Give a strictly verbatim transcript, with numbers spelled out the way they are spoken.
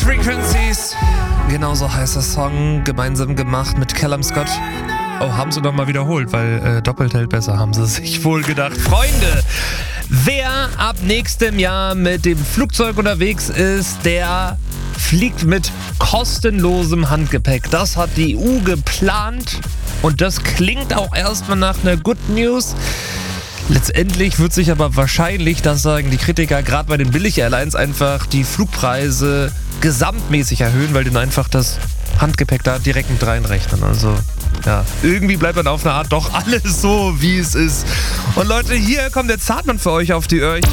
Frequencies. Genauso heißt der Song, gemeinsam gemacht mit Callum Scott. Oh, haben sie nochmal wiederholt, weil äh, doppelt hält besser, haben sie sich wohl gedacht. Freunde, wer ab nächstem Jahr mit dem Flugzeug unterwegs ist, der fliegt mit kostenlosem Handgepäck. Das hat die E U geplant und das klingt auch erstmal nach einer Good News. Letztendlich wird sich aber wahrscheinlich, das sagen die Kritiker, gerade bei den Billig-Airlines einfach die Flugpreise gesamtmäßig erhöhen, weil die einfach das Handgepäck da direkt mit reinrechnen. Also ja, irgendwie bleibt dann auf eine Art doch alles so, wie es ist. Und Leute, hier kommt der Zartmann für euch auf die Öhrchen.